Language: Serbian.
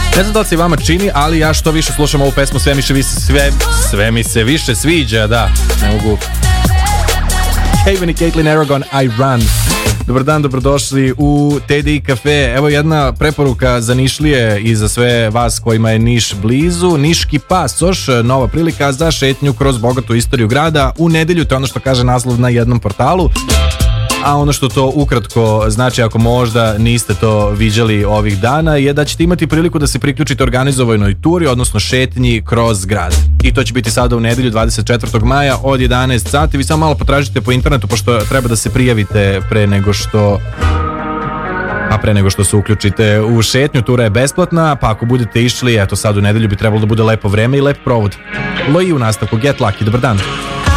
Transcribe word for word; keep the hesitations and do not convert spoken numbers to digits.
Ne znam da li se vama čini, ali ja što više slušam ovu pesmu, sve mi se, sve, sve mi se više sviđa, da, ne mogu. Haven i Caitlin Aragon, I Run. Dobar dan, dobrodošli u T D I Cafe. Evo jedna preporuka za Nišlije i za sve vas kojima je Niš blizu. Niški pasoš, nova prilika za šetnju kroz bogatu istoriju grada. U nedelju, to je ono što kaže naslov na jednom portalu. A ono što to ukratko znači, ako možda niste to viđali ovih dana, je da ćete imati priliku da se priključite organizovanoj turi, odnosno šetnji kroz grad. I to će biti sada u nedelju dvadeset četvrtog maja od jedanaest sati. Vi samo malo potražite po internetu, pošto treba da se prijavite pre nego što... A pre nego što se uključite u šetnju. Tura je besplatna, pa ako budete išli, eto sad u nedelju bi trebalo da bude lepo vreme i lep provod. Loji u nastavku, Get Lucky, dobar dan.